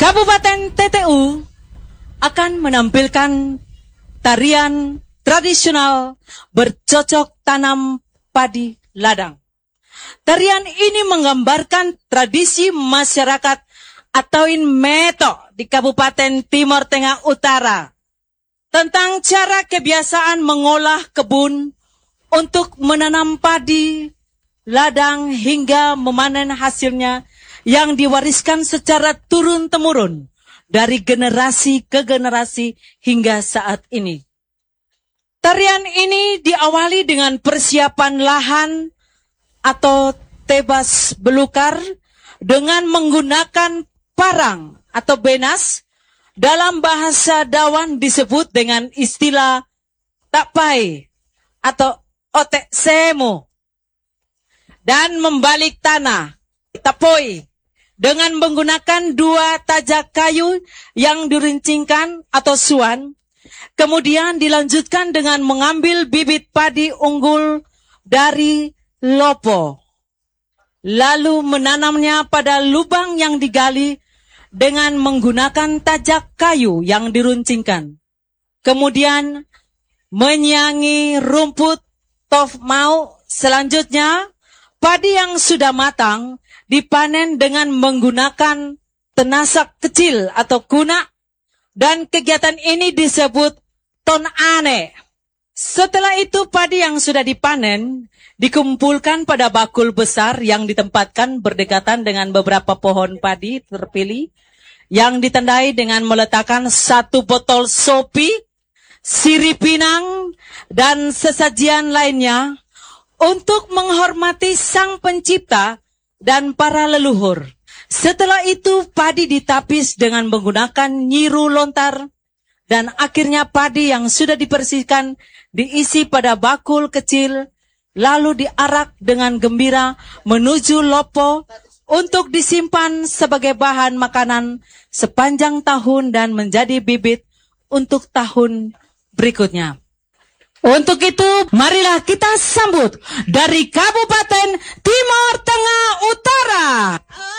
Kabupaten TTU akan menampilkan tarian tradisional bercocok tanam padi ladang. Tarian ini menggambarkan tradisi masyarakat Atauin Meto di Kabupaten Timur Tengah Utara tentang cara kebiasaan mengolah kebun untuk menanam padi ladang hingga memanen hasilnya yang diwariskan secara turun-temurun dari generasi ke generasi hingga saat ini. Tarian ini diawali dengan persiapan lahan atau tebas belukar dengan menggunakan parang atau benas. Dalam bahasa Dawan disebut dengan istilah takpai atau otek semo. Dan membalik tanah, tapoi, dengan menggunakan 2 tajak kayu yang dirincingkan atau suan. Kemudian dilanjutkan dengan mengambil bibit padi unggul dari lopo. Lalu menanamnya pada lubang yang digali dengan menggunakan tajak kayu yang diruncingkan. Kemudian menyiangi rumput tof mau. Selanjutnya, padi yang sudah matang dipanen dengan menggunakan tenasak kecil atau kunak, dan kegiatan ini disebut ton ane. Setelah itu padi yang sudah dipanen dikumpulkan pada bakul besar yang ditempatkan berdekatan dengan beberapa pohon padi terpilih yang ditandai dengan meletakkan 1 botol sopi, sirih pinang, dan sesajian lainnya untuk menghormati Sang Pencipta dan para leluhur. Setelah itu padi ditapis dengan menggunakan nyiru lontar, dan akhirnya padi yang sudah dibersihkan diisi pada bakul kecil, lalu diarak dengan gembira menuju lopo untuk disimpan sebagai bahan makanan sepanjang tahun dan menjadi bibit untuk tahun berikutnya. Untuk itu, marilah kita sambut dari Kabupaten Timur Tengah Utara.